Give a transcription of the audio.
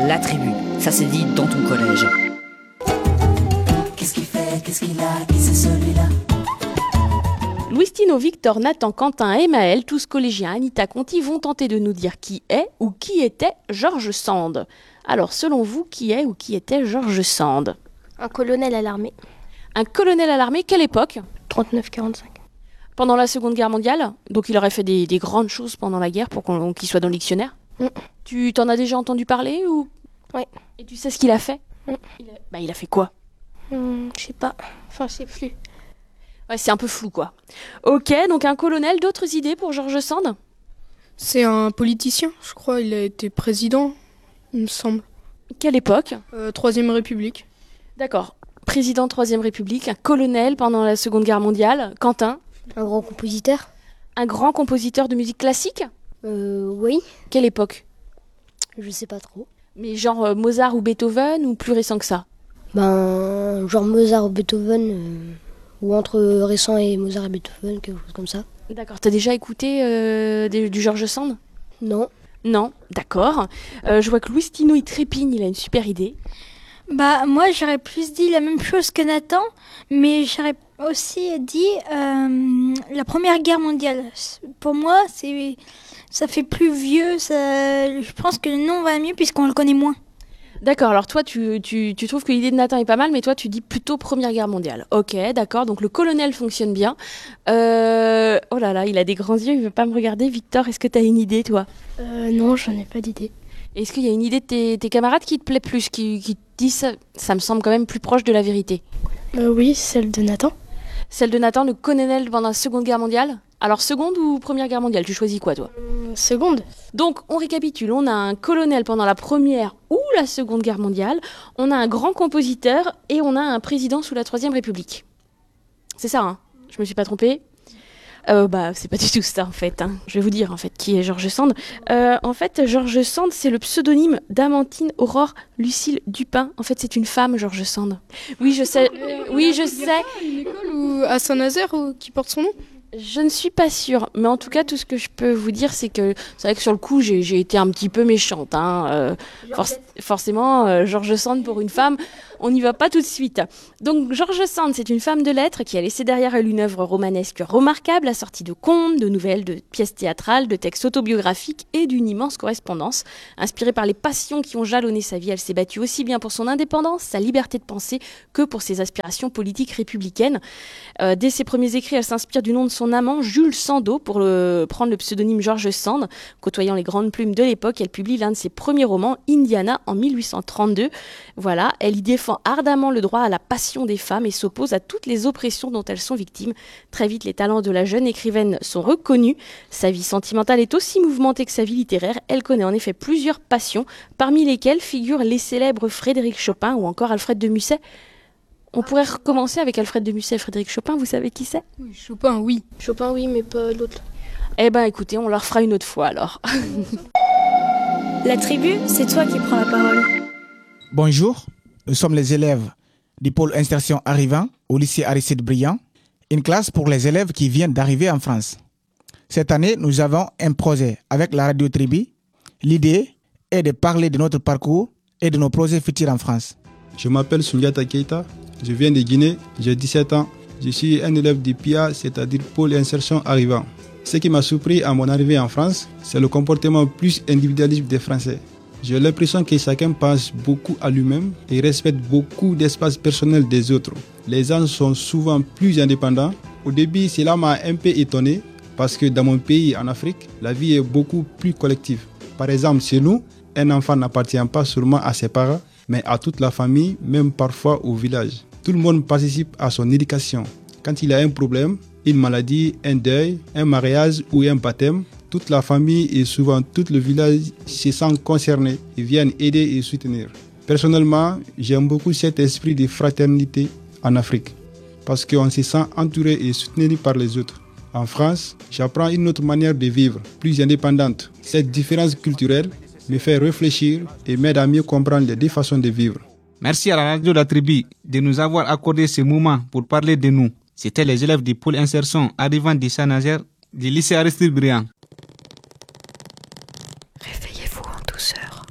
La Tribu. Ça s'est dit dans ton collège. Qu'est-ce qu'il fait, qu'est-ce qu'il a, qui c'est celui-là? Louis Tino, Victor, Nathan, Quentin et Maël, tous collégiens, Anita Conti, vont tenter de nous dire qui est ou qui était George Sand. Alors, selon vous, qui est ou qui était George Sand? Un colonel à l'armée. Un colonel à l'armée, quelle époque? 39-45. Pendant la Seconde Guerre mondiale? Donc il aurait fait des grandes choses pendant la guerre pour qu'il soit dans le dictionnaire. Tu t'en as déjà entendu parler ou? Ouais. Et tu sais ce qu'il a fait? Il a fait quoi? Je sais pas. Enfin, je sais plus. Ouais, c'est un peu flou, quoi. Ok, donc un colonel, d'autres idées pour George Sand? C'est un politicien, je crois. Il a été président, il me semble. Quelle époque? Troisième République. D'accord. Président Troisième République, un colonel pendant la Seconde Guerre mondiale. Quentin? Un grand compositeur. Un grand compositeur de musique classique? Oui. Quelle époque? Je sais pas trop. Mais genre Mozart ou Beethoven ou plus récent que ça? Genre Mozart ou Beethoven, ou entre récent et Mozart et Beethoven, quelque chose comme ça. D'accord, t'as déjà écouté du George Sand? Non. Non, d'accord. Je vois que Louis Tino, il trépigne, il a une super idée. Moi, j'aurais plus dit la même chose que Nathan, mais j'aurais aussi dit la Première Guerre mondiale. Pour moi, ça fait plus vieux. Je pense que le nom va mieux puisqu'on le connaît moins. D'accord, alors toi, tu trouves que l'idée de Nathan est pas mal, mais toi, tu dis plutôt Première Guerre mondiale. Ok, d'accord, donc le colonel fonctionne bien. Oh là là, il a des grands yeux, il veut pas me regarder. Victor, est-ce que t'as une idée, toi? Non, j'en ai pas d'idée. Est-ce qu'il y a une idée de tes camarades qui te plaît plus, qui te disent ça me semble quand même plus proche de la vérité? Oui, celle de Nathan. Celle de Nathan, le colonel pendant la Seconde Guerre mondiale? Alors, Seconde ou Première Guerre mondiale? Tu choisis quoi, toi? Seconde. Donc, on récapitule. On a un colonel pendant la Première ou la Seconde Guerre mondiale. On a un grand compositeur et on a un président sous la Troisième République. C'est ça, hein? Je me suis pas trompée? C'est pas du tout ça, en fait. Hein. Je vais vous dire, en fait, qui est George Sand. En fait, George Sand, c'est le pseudonyme d'Amantine Aurore Lucille Dupin. En fait, c'est une femme, George Sand. Oui, je sais. Oui, je sais. Une école ou à Saint-Nazaire qui porte son nom? Je ne suis pas sûre, mais en tout cas, tout ce que je peux vous dire, c'est vrai que sur le coup, j'ai été un petit peu méchante. Hein. Forcément, George Sand pour une femme, on n'y va pas tout de suite. Donc, George Sand, c'est une femme de lettres qui a laissé derrière elle une œuvre romanesque remarquable, assortie de contes, de nouvelles, de pièces théâtrales, de textes autobiographiques et d'une immense correspondance. Inspirée par les passions qui ont jalonné sa vie, elle s'est battue aussi bien pour son indépendance, sa liberté de penser, que pour ses aspirations politiques républicaines. Dès ses premiers écrits, elle s'inspire du nom de son amant, Jules Sandeau, pour prendre le pseudonyme George Sand. Côtoyant les grandes plumes de l'époque, elle publie l'un de ses premiers romans, Indiana, en 1832. Voilà, elle y défend ardemment le droit à la passion des femmes et s'oppose à toutes les oppressions dont elles sont victimes. Très vite, les talents de la jeune écrivaine sont reconnus. Sa vie sentimentale est aussi mouvementée que sa vie littéraire. Elle connaît en effet plusieurs passions, parmi lesquelles figurent les célèbres Frédéric Chopin ou encore Alfred de Musset. On pourrait recommencer avec Alfred de Musset et Frédéric Chopin, vous savez qui c'est? Oui, Chopin, oui. Chopin, oui, mais pas l'autre. Eh ben écoutez, on leur fera une autre fois alors. La tribu, c'est toi qui prends la parole. Bonjour, nous sommes les élèves du pôle insertion arrivant au lycée Aristide Briand, une classe pour les élèves qui viennent d'arriver en France. Cette année, nous avons un projet avec la radio Tribu. L'idée est de parler de notre parcours et de nos projets futurs en France. Je m'appelle Sundiata Keita, je viens de Guinée, j'ai 17 ans. Je suis un élève du PIA, c'est-à-dire pôle insertion arrivant. Ce qui m'a surpris à mon arrivée en France, c'est le comportement plus individualiste des Français. J'ai l'impression que chacun pense beaucoup à lui-même et respecte beaucoup d'espace personnel des autres. Les gens sont souvent plus indépendants. Au début, cela m'a un peu étonné parce que dans mon pays, en Afrique, la vie est beaucoup plus collective. Par exemple, chez nous, un enfant n'appartient pas seulement à ses parents, mais à toute la famille, même parfois au village. Tout le monde participe à son éducation. Quand il a un problème, une maladie, un deuil, un mariage ou un baptême, toute la famille et souvent tout le village se sentent concernés et viennent aider et soutenir. Personnellement, j'aime beaucoup cet esprit de fraternité en Afrique parce qu'on se sent entouré et soutenu par les autres. En France, j'apprends une autre manière de vivre, plus indépendante. Cette différence culturelle me fait réfléchir et m'aide à mieux comprendre les deux façons de vivre. Merci à la radio La Tribu de nous avoir accordé ce moment pour parler de nous. C'était les élèves du pôle insertion arrivant de Saint-Nazaire du lycée Aristide Briand. Réveillez-vous en douceur.